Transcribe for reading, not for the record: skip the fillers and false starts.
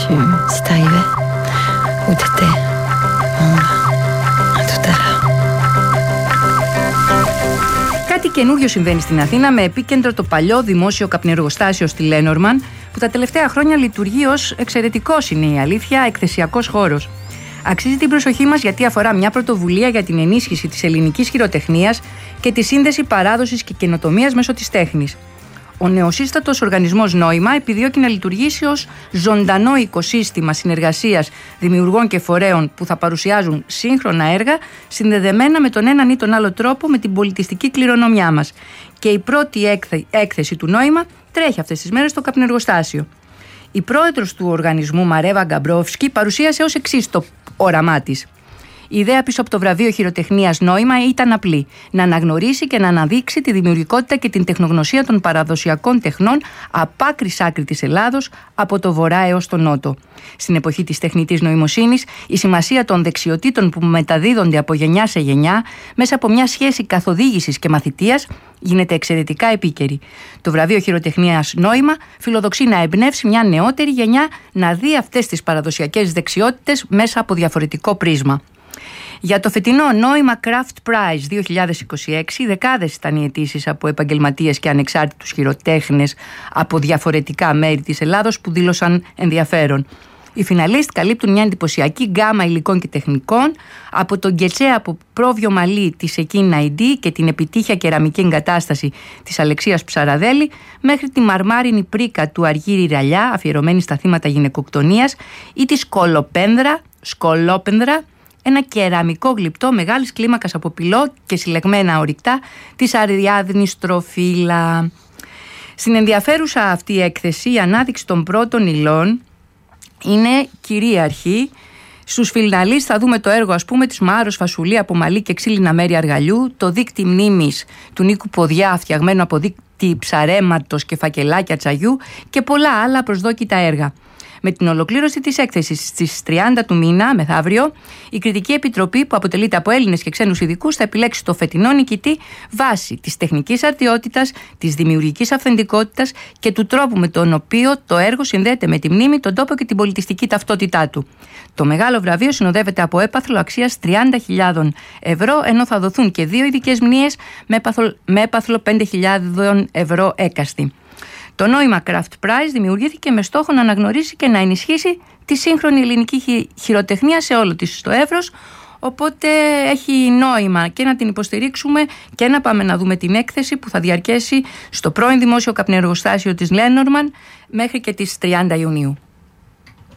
su si t'arrivais, où t'étais, monde, tout à l'heure. Κάτι καινούριο συμβαίνει στην Αθήνα με επίκεντρο το παλιό δημόσιο καπνεργοστάσιο στη Λέινορμαν, που τα τελευταία χρόνια λειτουργεί ως εξαιρετικός, είναι η αλήθεια, εκθεσιακός χώρος. Αξίζει την προσοχή μας γιατί αφορά μια πρωτοβουλία για την ενίσχυση της ελληνικής χειροτεχνίας και τη σύνδεση παράδοσης και καινοτομίας μέσω της τέχνης. Ο νεοσύστατος οργανισμός Νόημα επιδιώκει να λειτουργήσει ως ζωντανό οικοσύστημα συνεργασίας δημιουργών και φορέων που θα παρουσιάζουν σύγχρονα έργα συνδεδεμένα με τον έναν ή τον άλλο τρόπο με την πολιτιστική κληρονομιά μας. Και η πρώτη έκθεση του Νόημα τρέχει αυτές τις μέρες στο καπνεργοστάσιο. Η πρόεδρος του οργανισμού, Μαρέβα Γκαμπρόφσκι, παρουσίασε ως εξής το όραμά της. Η ιδέα πίσω από το βραβείο χειροτεχνίας Νόημα ήταν απλή: να αναγνωρίσει και να αναδείξει τη δημιουργικότητα και την τεχνογνωσία των παραδοσιακών τεχνών από άκρη σ' άκρη της Ελλάδος, από το βορρά έως το νότο. Στην εποχή της τεχνητής νοημοσύνης, η σημασία των δεξιοτήτων που μεταδίδονται από γενιά σε γενιά μέσα από μια σχέση καθοδήγησης και μαθητείας γίνεται εξαιρετικά επίκαιρη. Το βραβείο χειροτεχνίας Νόημα φιλοδοξεί να εμπνεύσει μια νεότερη γενιά να δει αυτές τις παραδοσιακές δεξιότητες μέσα από διαφορετικό πρίσμα. Για το φετινό Νόημα Craft Prize 2026, δεκάδες ήταν οι αιτήσεις από επαγγελματίες και ανεξάρτητους χειροτέχνες από διαφορετικά μέρη της Ελλάδος που δήλωσαν ενδιαφέρον. Οι φιναλίστ καλύπτουν μια εντυπωσιακή γκάμα υλικών και τεχνικών, από τον γκετσέ από πρόβιο μαλλί της Εκίν Ναϊντή και την επιτύχια κεραμική εγκατάσταση της Αλεξίας Ψαραδέλη, μέχρι τη μαρμάρινη πρίκα του Αργύρη Ραλιά, αφιερωμένη στα θύματα γυναικοκτονίας, ή τη σκολόπενδρα, ένα κεραμικό γλυπτό μεγάλης κλίμακας από πυλό και συλλεγμένα ορυκτά της Αριάδνης Τροφίλα. Στην ενδιαφέρουσα αυτή έκθεση, η ανάδειξη των πρώτων υλών είναι κυρίαρχη. Στους φιναλίστ θα δούμε το έργο, ας πούμε, της Μάρος Φασουλή από μαλλί και ξύλινα μέρη αργαλιού, το δίκτυ μνήμης του Νίκου Ποδιά, φτιαγμένο από δίκτυ ψαρέματος και φακελάκια τσαγιού και πολλά άλλα προσδόκητα έργα. Με την ολοκλήρωση της έκθεσης στις 30 του μήνα, μεθαύριο, η Κριτική Επιτροπή, που αποτελείται από Έλληνες και ξένους ειδικούς, θα επιλέξει το φετινό νικητή βάσει της τεχνικής αρτιότητας, της δημιουργικής αυθεντικότητας και του τρόπου με τον οποίο το έργο συνδέεται με τη μνήμη, τον τόπο και την πολιτιστική ταυτότητά του. Το μεγάλο βραβείο συνοδεύεται από έπαθλο αξίας 30.000 ευρώ, ενώ θα δοθούν και 2 ειδικές μνήες με έπαθλο 5.000 ευρώ έκαστη. Το Νόημα Craft Prize δημιουργήθηκε με στόχο να αναγνωρίσει και να ενισχύσει τη σύγχρονη ελληνική χειροτεχνία σε όλο της το εύρος, οπότε έχει νόημα και να την υποστηρίξουμε και να πάμε να δούμε την έκθεση που θα διαρκέσει στο πρώην δημόσιο καπνεργοστάσιο της Λέινορμαν μέχρι και τις 30 Ιουνίου.